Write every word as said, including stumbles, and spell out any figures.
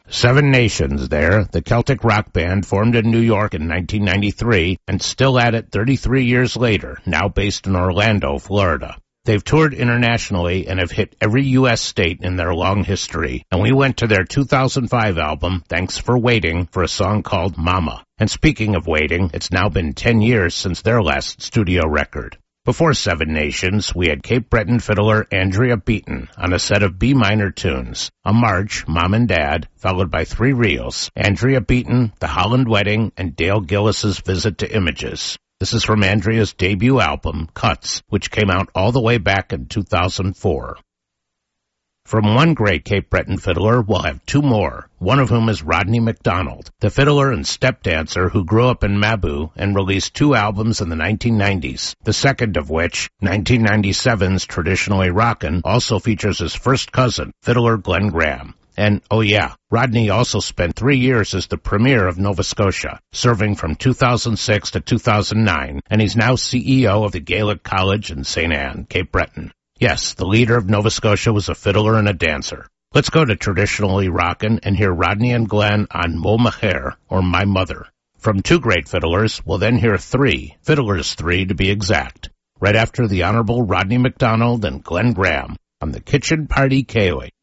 Seven Nations there, the Celtic rock band formed in New York in nineteen ninety-three and still at it thirty-three years later, now based in Orlando, Florida. They've toured internationally and have hit every U S state in their long history, and we went to their two thousand five album, Thanks for Waiting, for a song called Mama. And speaking of waiting, it's now been ten years since their last studio record. Before Seven Nations, we had Cape Breton fiddler Andrea Beaton on a set of B minor tunes, a march, Mom and Dad, followed by three reels, Andrea Beaton, The Holland Wedding, and Dale Gillis's Visit to Images. This is from Andrea's debut album, Cuts, which came out all the way back in two thousand four. From one great Cape Breton fiddler, we'll have two more, one of whom is Rodney McDonald, the fiddler and step dancer who grew up in Mabou and released two albums in the nineteen nineties, the second of which, nineteen ninety-seven's Traditionally Rockin', also features his first cousin, fiddler Glenn Graham. And, oh yeah, Rodney also spent three years as the Premier of Nova Scotia, serving from two thousand six to two thousand nine, and he's now C E O of the Gaelic College in Saint Anne, Cape Breton. Yes, the leader of Nova Scotia was a fiddler and a dancer. Let's go to Traditionally Rockin' and hear Rodney and Glenn on Mo Maher, or My Mother. From two great fiddlers, we'll then hear three, fiddlers three to be exact, right after the Honorable Rodney McDonald and Glenn Graham on the Kitchen Party Ceilidh.